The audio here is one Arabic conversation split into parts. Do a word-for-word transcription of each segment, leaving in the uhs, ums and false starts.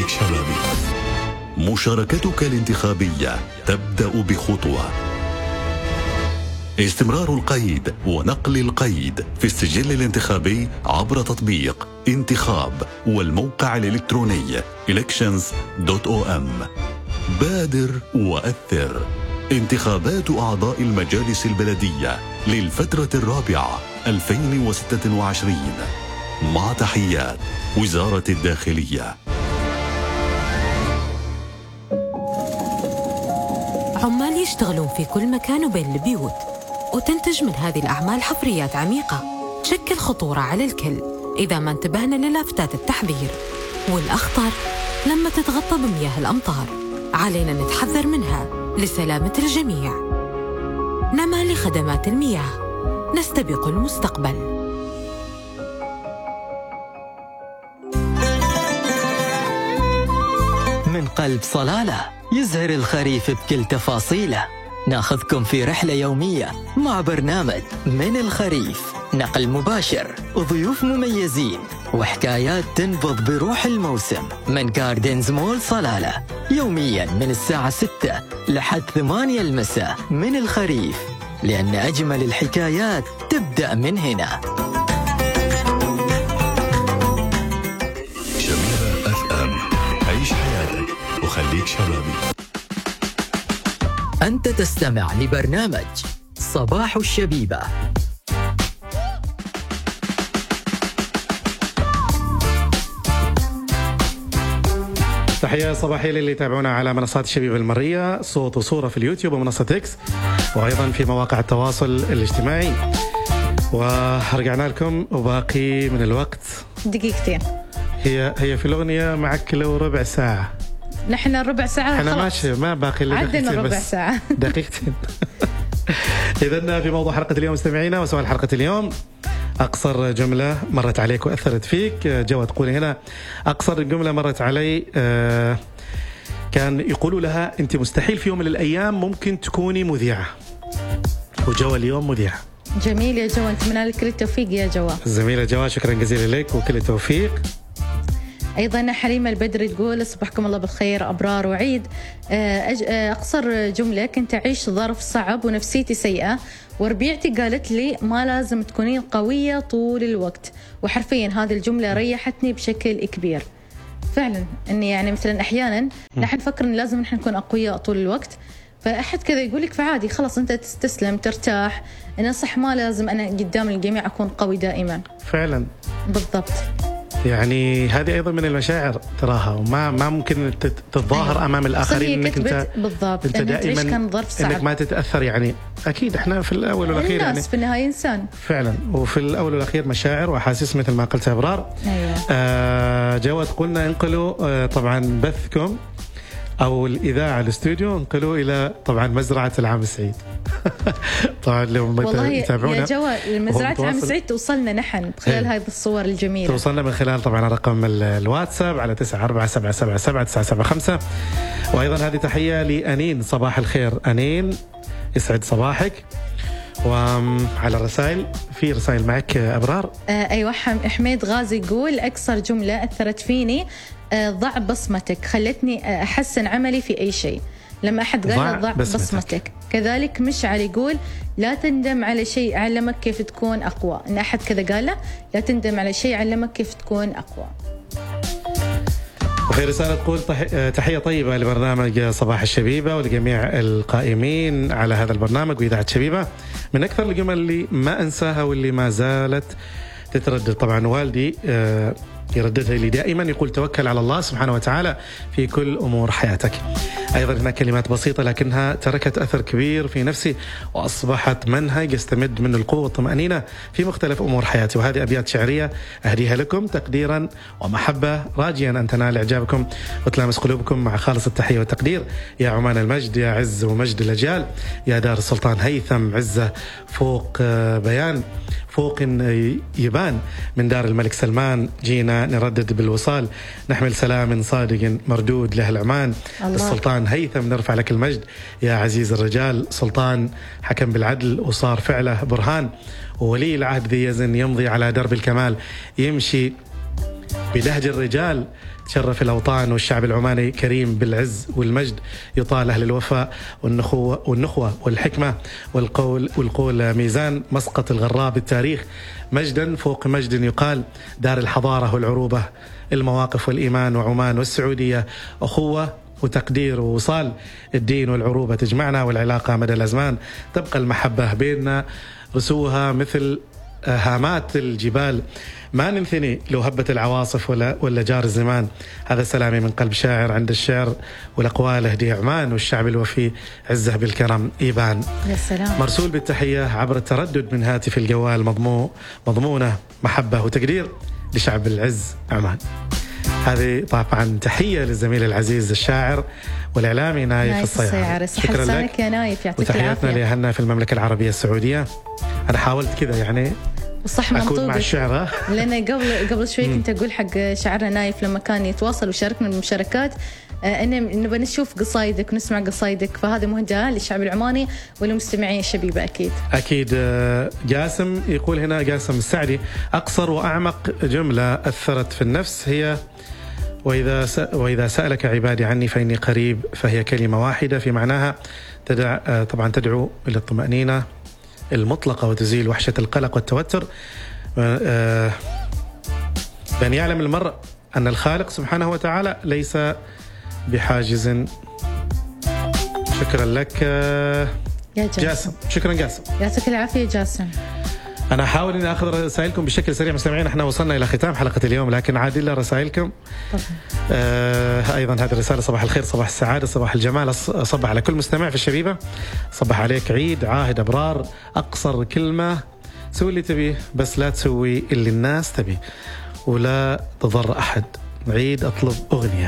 وخليك شبابي. مشاركتك الانتخابية تبدأ بخطوة. استمرار القيد ونقل القيد في السجل الانتخابي عبر تطبيق انتخاب والموقع الإلكتروني إلكشنز دوت أو إم. بادر وأثر. انتخابات أعضاء المجالس البلدية للفترة الرابعة ألفين وستة وعشرين. مع تحيات وزارة الداخلية. عمال يشتغلون في كل مكان وبين البيوت، وتنتج من هذه الأعمال حفريات عميقة تشكل خطورة على الكل إذا ما انتبهنا للافتات التحذير. والأخطر لما تتغطى بمياه الأمطار، علينا نتحذر منها لسلامة الجميع. نما لخدمات المياه، نستبق المستقبل. من قلب صلالة يزهر الخريف بكل تفاصيله. ناخذكم في رحلة يومية مع برنامج من الخريف، نقل مباشر وضيوف مميزين وحكايات تنبض بروح الموسم من جاردنز مول صلالة، يوميا من الساعة ستة لحد ثمانية المساء. من الخريف، لأن أجمل الحكايات تبدأ من هنا. شبيبة اف ام، عيش حياتك وخليك شبابي. أنت تستمع لبرنامج صباح الشبيبة. تحية صباحية للي يتابعونا على منصات الشبيبة المرية، صوت وصورة في اليوتيوب ومنصة إكس، وأيضا في مواقع التواصل الاجتماعي. ورجعنا لكم وباقي من الوقت دقيقتين. هي هي في الأغنية معك لو ربع ساعة. نحن ربع ساعة احنا ماشي، ما باقي لنا عندنا ربع بس ساعة دقيقتين. إذن في موضوع حلقة اليوم مستمعينا، وسؤال حلقة اليوم: أقصر جملة مرت عليك وأثرت فيك. جوا تقولي هنا أقصر جملة مرت علي آه كان يقولوا لها أنت مستحيل في يوم من الأيام ممكن تكوني مذيعة، وجوا اليوم مذيعة. جميل يا جوا، أنت من كل التوفيق يا جوا. الزميلة جوا شكرا جزيلا لك وكل التوفيق. أيضا حليمة البدري تقول صبحكم الله بالخير أبرار وعيد. أقصر جملة: كنت أعيش ظرف صعب ونفسيتي سيئة، وربيعتي قالت لي ما لازم تكونين قوية طول الوقت. وحرفيا هذه الجملة ريحتني بشكل كبير فعلا. إني يعني مثلا أحيانا نحن نفكر إن لازم نحن نكون أقوياء طول الوقت، فأحد كذا يقولك فعادي خلاص أنت تستسلم ترتاح. أنا صح ما لازم أنا قدام الجميع أكون قوي دائما. فعلا بالضبط. يعني هذه أيضا من المشاعر تراها، وما ما ممكن تتظاهر أيوة. أمام الآخرين إنك أنت بالضبط أنت دائما كان ظرف صعب، إنك ما تتأثر. يعني أكيد إحنا في الأول والأخير الناس يعني في النهاية إنسان فعلا، وفي الأول والأخير مشاعر وأحاسيس مثل ما قلت أبرار. أيوة. آه جواد قلنا انقلوا آه طبعا بثكم أو الإذاعة الاستوديو انقلوا إلى طبعا مزرعة العام السعيد. طبعا لو يتابعونا يا جوا مزرعة العام السعيد توصلنا نحن خلال هذه الصور الجميلة. توصلنا من خلال طبعا رقم الواتساب على تسعة أربعة سبعة سبعة سبعة تسعة سبعة خمسة. وأيضا هذه تحية لأنين، صباح الخير أنين، يسعد صباحك. وعلى الرسائل، في رسائل معك أبرار. آه أيوة. حميد غازي يقول أكثر جملة أثرت فيني: آه ضع بصمتك، خلتني أحسن عملي في أي شيء. لما أحد قال ضع بصمتك. بصمتك. كذلك مشعل يقول لا تندم على شيء علمك كيف تكون أقوى. إن أحد كذا قال له لا تندم على شيء علمك كيف تكون أقوى. وفي رسالة تقول تحية طيبة لبرنامج صباح الشبيبة ولجميع القائمين على هذا البرنامج وإذاعة شبيبة. من أكثر الجمل اللي ما أنساها واللي ما زالت تتردد، طبعا والدي يرددها لي دائما، يقول توكل على الله سبحانه وتعالى في كل أمور حياتك. أيضا هناك كلمات بسيطة لكنها تركت أثر كبير في نفسي، وأصبحت منهج يستمد منه القوة والطمأنينة في مختلف أمور حياتي. وهذه أبيات شعرية أهديها لكم تقديرا ومحبة، راجيا أن تنال إعجابكم وتلامس قلوبكم مع خالص التحية والتقدير. يا عمان المجد، يا عز ومجد الأجيال، يا دار السلطان هيثم، عزة فوق بيان، فوق يبان، من دار الملك سلمان جينا نردد بالوصال، نحمل سلام صادق مردود له العمان. الله. السلطان هيثم نرفع لك المجد، يا عزيز الرجال، سلطان حكم بالعدل وصار فعله برهان، وولي العهد ذي يزن يمضي على درب الكمال، يمشي بلهج الرجال تشرف الأوطان، والشعب العماني كريم بالعز والمجد، يطال أهل الوفاء والنخوة والنخوة والحكمة والقول والقول ميزان مسقط الغراب التاريخ، مجدا فوق مجد يقال، دار الحضارة والعروبة، المواقف والإيمان، وعمان والسعودية أخوة وتقدير ووصال، الدين والعروبة تجمعنا، والعلاقة مدى الأزمان تبقى المحبة بيننا، رسوها مثل هامات الجبال، ما ننثني لو هبت العواصف ولا ولا جار الزمان. هذا سلامي من قلب شاعر عند الشعر والأقوال هدي عمان، والشعب الوفي عزه بالكرم إيبان. يا سلام. مرسول بالتحية عبر التردد من هاتف الجوال، مضمو مضمونة محبة وتقدير لشعب العز عمان. هذه طبعا تحية للزميل العزيز الشاعر والإعلامي نايف الصيعري. شكرا لك يا نايف، يعطيك العافية. وتحياتنا لأهلنا في المملكة العربية السعودية. أنا حاولت كذا يعني وصح أكون مع الشعر، لأن قبل قبل شوي كنت أقول حق شاعرنا نايف لما كان يتواصل ويشاركنا بالمشاركات إن نبغى نشوف قصايدك ونسمع قصايدك، فهذا مهدى للشعب العماني ولمستمعين الشبيبة. أكيد أكيد. جاسم يقول هنا، جاسم السعدي، أقصر وأعمق جملة أثرت في النفس هي وإذا وإذا سألك عبادي عني فإني قريب، فهي كلمة واحدة في معناها تدع طبعا تدعو إلى الطمأنينة المطلقة وتزيل وحشة القلق والتوتر، بأن يعلم المرء أن الخالق سبحانه وتعالى ليس بحاجز. شكرا لك يا جاسم. جاسم. شكرا جاسم، يعطيك العافية جاسم. أنا أحاول أن أخذ رسائلكم بشكل سريع مستمعين، احنا وصلنا إلى ختام حلقة اليوم، لكن عادل رسائلكم. آه أيضا هذه الرسالة: صباح الخير، صباح السعادة، صباح الجمال، صباح على كل مستمع في الشبيبة، صباح عليك عيد عاهد أبرار. أقصر كلمة: سوي اللي تبيه بس لا تسوي اللي الناس تبيه، ولا تضر أحد. عيد أطلب أغنية.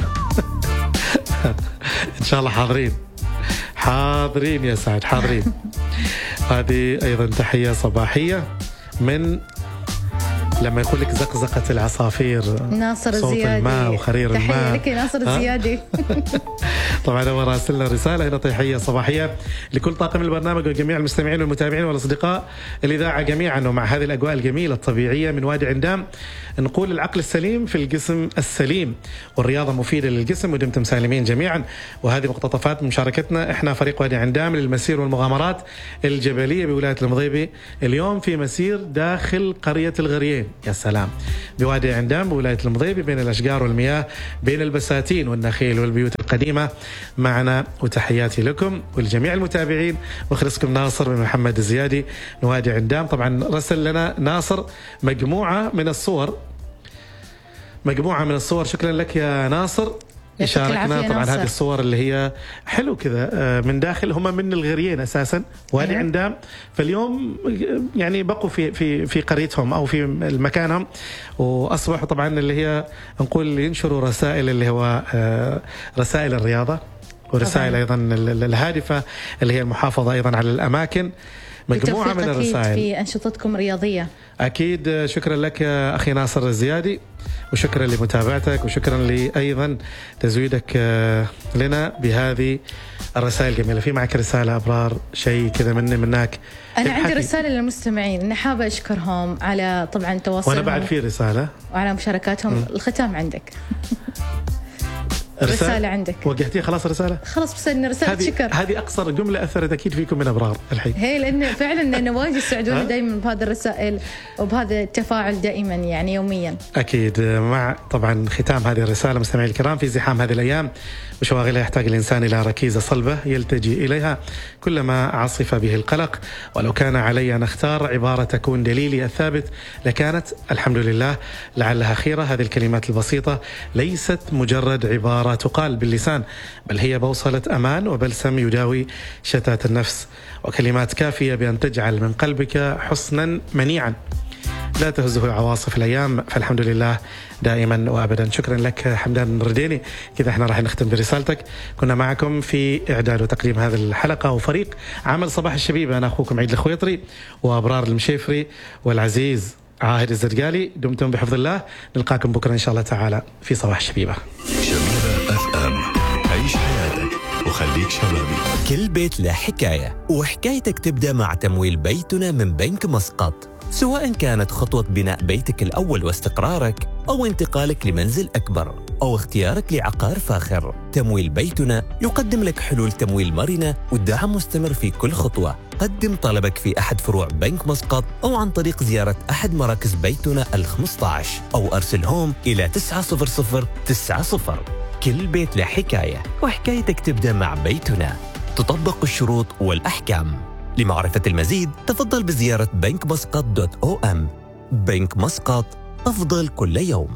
إن شاء الله حاضرين حاضرين يا سعد، حاضرين. هذه أيضا تحية صباحية من لما يقول لك زقزقة العصافير، ناصر صوت الزيادي، الماء وخرير الماء. تحية لك ناصر الزيادي. طبعا هو راسلنا رسالة هنا، تحية صباحية لكل طاقم البرنامج وجميع المستمعين والمتابعين والأصدقاء الإذاعة جميعا. ومع هذه الأجواء الجميلة الطبيعية من وادي عندام، نقول العقل السليم في الجسم السليم، والرياضة مفيدة للجسم، ودمتم سالمين جميعا. وهذه مقتطفات مشاركتنا، احنا فريق وادي عندام للمسير والمغامرات الجبلية بولاية المضيبي، اليوم في مسير داخل قرية الغريين. يا سلام، بوادي عندام بولاية المضيبي، بين الأشجار والمياه، بين البساتين والنخيل والبيوت القديمة معنا. وتحياتي لكم ولجميع المتابعين، وخلصكم ناصر بن محمد الزيادي نوادي عندام. طبعا رسل لنا ناصر مجموعة من الصور، مجموعة من الصور. شكرا لك يا ناصر، شاركنا طبعا هذه الصور اللي هي حلو كذا من داخل، هم من الغريين اساسا وادي عندام، فاليوم يعني بقوا في في في قريتهم او في مكانهم، واصبحوا طبعا اللي هي نقول ينشروا رسائل اللي هو رسائل الرياضه، ورسائل ايضا الهادفه اللي هي المحافظه ايضا على الاماكن. مجموعه من الرسائل في انشطتكم الرياضيه. اكيد. شكرا لك يا اخي ناصر الزيادي، وشكرا لمتابعتك، وشكرا لي أيضا تزويدك لنا بهذه الرسائل الجميلة. في معك رسالة أبرار، شيء كذا مني منك. أنا عندي رسالة للمستمعين، أنا حابة أشكرهم على طبعا تواصلهم، وأنا بعد في رسالة وعلى مشاركاتهم. م. الختام عندك. رسالة, رسالة عندك وجهتيها خلاص؟ رسالة خلاص، بس إن رسالة هذه شكر. هذه أقصر جملة أثرت أكيد فيكم من أبرار الحين. هي لأن فعلا لأن واجد يسعدوني دائما بهذه الرسائل وبهذا التفاعل دائما يعني يوميا. أكيد. مع طبعا ختام هذه الرسالة مستمعي الكرام، في زحام هذه الأيام وشواغلها يحتاج الإنسان إلى ركيزة صلبة يلتجي إليها كلما عصف به القلق. ولو كان علي أن أختار عبارة تكون دليلي الثابت لكانت الحمد لله، لعلها خيرة. هذه الكلمات البسيطة ليست مجرد عبارة تقال باللسان، بل هي بوصلة أمان وبلسم يداوي شتات النفس، وكلمات كافية بأن تجعل من قلبك حسنا منيعا لا تهزه عواصف الأيام، فالحمد لله دائما وأبدا. شكرا لك حمدان الرديني. كذا احنا راح نختم برسالتك. كنا معكم في إعداد وتقديم هذه الحلقة وفريق عمل صباح الشبيبة، أنا أخوكم عيد الخويطري وأبرار المشيفري والعزيز عاهد الزرقالي. دمتم بحفظ الله، نلقاكم بكرة إن شاء الله تعالى في صباح الشبيبة. شبيبة اف ام، عيش حياتك وخليك شبابي. كل بيت له حكاية، وحكايتك تبدأ مع تمويل بيتنا من بنك مسقط. سواء كانت خطوة بناء بيتك الأول واستقرارك، أو انتقالك لمنزل أكبر أو اختيارك لعقار فاخر. تمويل بيتنا يقدم لك حلول تمويل مرنة والدعم مستمر في كل خطوة. قدم طلبك في أحد فروع بنك مسقط أو عن طريق زيارة أحد مراكز بيتنا الخمسة عشر أو أرسلهم إلى تسعة صفر صفر تسعة صفر. كل بيت له حكاية، وحكايتك تبدأ مع بيتنا. تطبق الشروط والأحكام. لمعرفة المزيد تفضل بزيارة بنك مسقط دوت أو أم. بنك مسقط، أفضل كل يوم.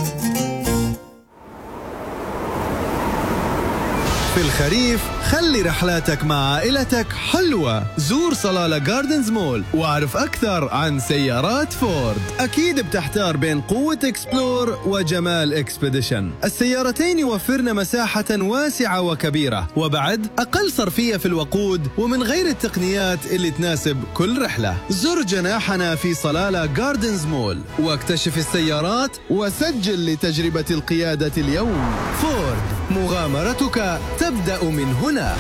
في الخريف خلي رحلاتك مع عائلتك حلوة. زور صلالة جاردنز مول واعرف أكثر عن سيارات فورد. أكيد بتحتار بين قوة إكسبلور وجمال إكسبيديشن. السيارتين يوفرن مساحة واسعة وكبيرة، وبعد أقل صرفية في الوقود، ومن غير التقنيات اللي تناسب كل رحلة. زر جناحنا في صلالة جاردنز مول واكتشف السيارات وسجل لتجربة القيادة اليوم. فورد، مغامرتك تبدأ من هنا.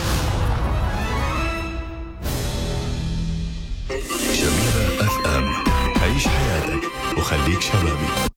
شبيبة اف ام، عيش حياتك وخليك شبابي.